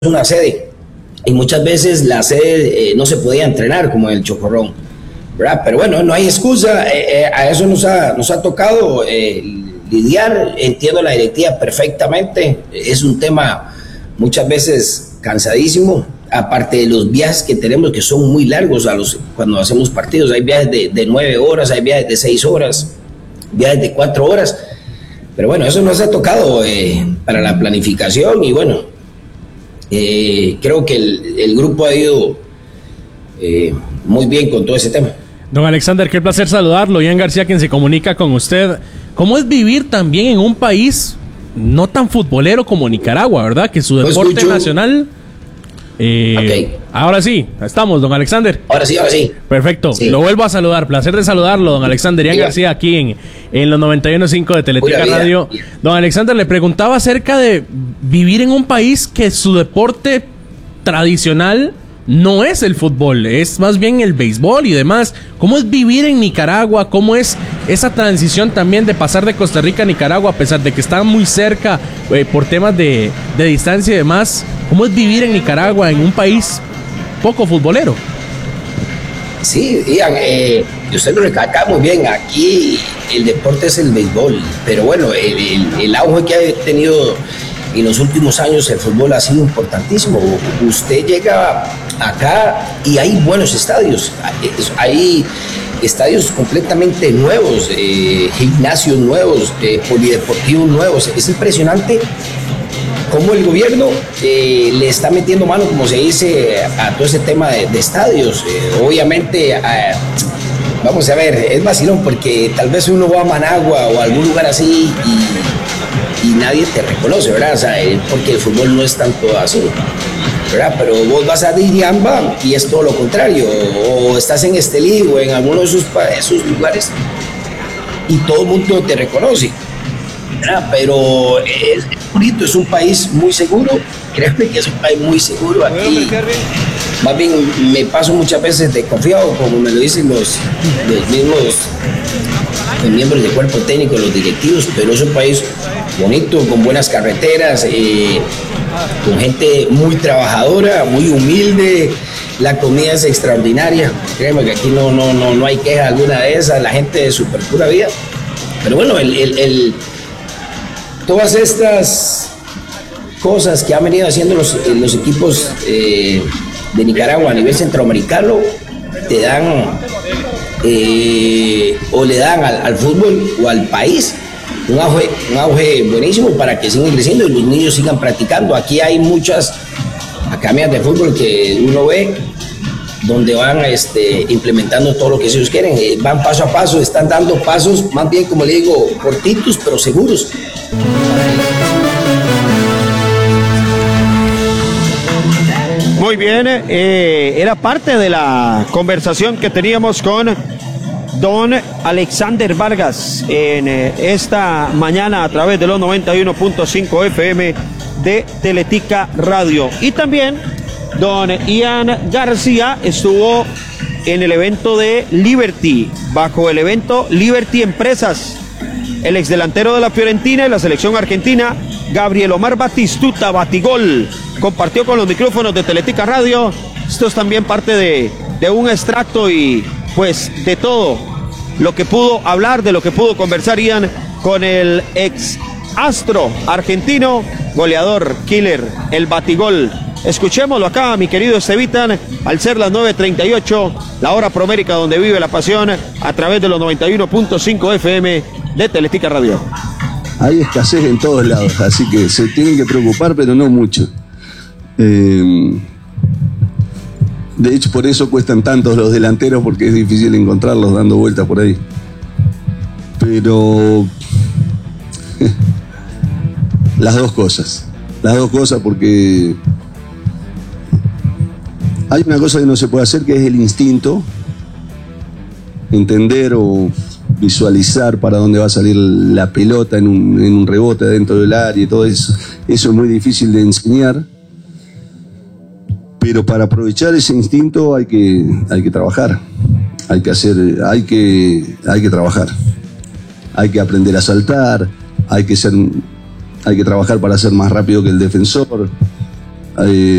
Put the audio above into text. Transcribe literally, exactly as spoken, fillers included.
una sede y muchas veces la sede eh, no se podía entrenar como en el Chocorrón, ¿verdad? Pero bueno, no hay excusa, eh, eh, a eso nos ha, nos ha tocado eh, lidiar. Entiendo la directiva perfectamente, es un tema muchas veces cansadísimo, aparte de los viajes que tenemos que son muy largos a los, cuando hacemos partidos. Hay viajes de, de nueve horas, hay viajes de seis horas, viajes de cuatro horas, pero bueno, eso nos ha tocado eh, para la planificación y bueno, eh, creo que el, el grupo ha ido eh, muy bien con todo ese tema. Don Alexander, qué placer saludarlo. Ian García, quien se comunica con usted. ¿Cómo es vivir también en un país no tan futbolero como Nicaragua, verdad? Que su deporte nacional... Eh, okay. Ahora sí, estamos, don Alexander. Ahora sí, ahora sí. Perfecto, sí. Lo vuelvo a saludar, placer de saludarlo, don Alexander. Ian García, aquí en, en los noventa y uno punto cinco de Teletica Radio. Don Alexander, le preguntaba acerca de vivir en un país que su deporte tradicional no es el fútbol, es más bien el béisbol y demás. ¿Cómo es vivir en Nicaragua? ¿Cómo es esa transición también de pasar de Costa Rica a Nicaragua, a pesar de que están muy cerca eh, por temas de, de distancia y demás? ¿Cómo es vivir en Nicaragua, en un país poco futbolero? Sí, Ian, eh, usted lo recalca muy bien. Aquí el deporte es el béisbol, pero bueno, el, el, el auge que ha tenido en los últimos años el fútbol ha sido importantísimo. Usted llega acá y hay buenos estadios, hay estadios completamente nuevos, eh, gimnasios nuevos, eh, polideportivos nuevos. Es impresionante cómo el gobierno eh, le está metiendo mano, como se dice, a todo ese tema de, de estadios. Eh, obviamente, eh, vamos a ver, es vacilón porque tal vez uno va a Managua o a algún lugar así y, y nadie te reconoce, ¿verdad? O sea, eh, porque el fútbol no es tanto así, ¿verdad? Pero vos vas a Diriamba y es todo lo contrario, o estás en Estelí o en alguno de esos, esos lugares y todo el mundo te reconoce, ¿verdad? Pero es bonito, es un país muy seguro, créeme que es un país muy seguro aquí. Más bien me paso muchas veces desconfiado, como me lo dicen los, los mismos los miembros del cuerpo técnico, los directivos, pero es un país bonito, con buenas carreteras, eh, con gente muy trabajadora, muy humilde. La comida es extraordinaria, créeme que aquí no, no, no, no hay queja alguna de esas, la gente de súper pura vida. Pero bueno, el, el, el, todas estas cosas que han venido haciendo los, los equipos eh, de Nicaragua a nivel centroamericano te dan eh, o le dan al, al fútbol o al país un auge, un auge buenísimo para que sigan creciendo y los niños sigan practicando. Aquí hay muchas academias de fútbol que uno ve donde van este, implementando todo lo que ellos quieren, eh, van paso a paso, están dando pasos más bien, como le digo, cortitos pero seguros. Muy bien, eh, era parte de la conversación que teníamos con don Alexander Vargas en eh, esta mañana a través de los noventa y uno punto cinco F M de Teletica Radio. Y también don Ian García estuvo en el evento de Liberty, bajo el evento Liberty Empresas. El exdelantero de la Fiorentina y la selección argentina, Gabriel Omar Batistuta, Batigol, compartió con los micrófonos de Teletica Radio. Esto es también parte de, de un extracto y pues de todo lo que pudo hablar, de lo que pudo conversar Ian con el ex astro argentino, goleador, killer, el Batigol. Escuchémoslo acá, mi querido Estevitan, al ser las nueve treinta y ocho, la hora promérica donde vive la pasión, a través de los noventa y uno punto cinco F M de Teletica Radio. Hay escasez en todos lados, así que se tienen que preocupar, pero no mucho. Eh, de hecho, por eso cuestan tantos los delanteros, porque es difícil encontrarlos dando vueltas por ahí. Pero las dos cosas, las dos cosas, porque hay una cosa que no se puede hacer, que es el instinto, entender o visualizar para dónde va a salir la pelota en un, en un rebote dentro del área y todo eso. Eso es muy difícil de enseñar, pero para aprovechar ese instinto hay que, hay que trabajar, hay que hacer, hay que, hay que trabajar, hay que aprender a saltar, hay que ser, hay que trabajar para ser más rápido que el defensor. Eh,